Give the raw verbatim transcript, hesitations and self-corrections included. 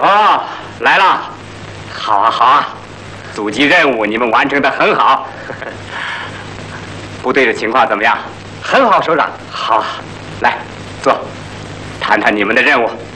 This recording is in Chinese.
哦，来了，好啊好啊，阻击任务你们完成的很好。部队的情况怎么样？ 很好，首长。 好，来坐，谈谈你们的任务。